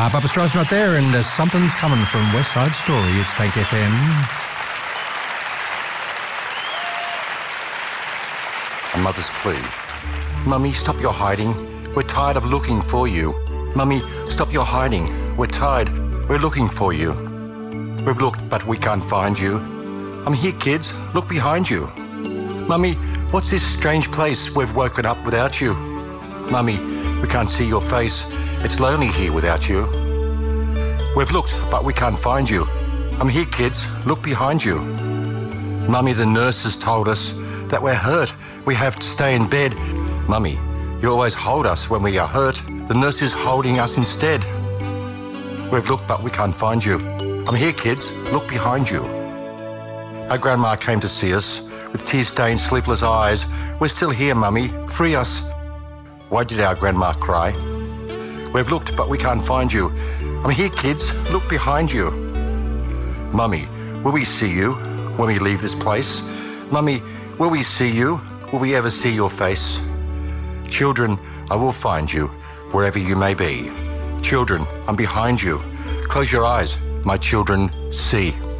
Barbra Streisand there, and something's coming from West Side Story. It's Take FM. A mother's plea. Mummy, stop your hiding. We're tired of looking for you. Mummy, stop your hiding. We're tired. We're looking for you. We've looked, but we can't find you. I'm here, kids. Look behind you. Mummy, what's this strange place? We've woken up without you. Mummy, we can't see your face. It's lonely here without you. We've looked, but we can't find you. I'm here, kids. Look behind you. Mummy, the nurses told us that we're hurt. We have to stay in bed. Mummy, you always hold us when we are hurt. The nurse is holding us instead. We've looked, but we can't find you. I'm here, kids. Look behind you. Our grandma came to see us with tear-stained, sleepless eyes. We're still here, Mummy. Free us. Why did our grandma cry? We've looked, but we can't find you. I'm here, kids. Look behind you. Mummy, will we see you when we leave this place? Mummy, will we see you? Will we ever see your face? Children, I will find you wherever you may be. Children, I'm behind you. Close your eyes, my children, see.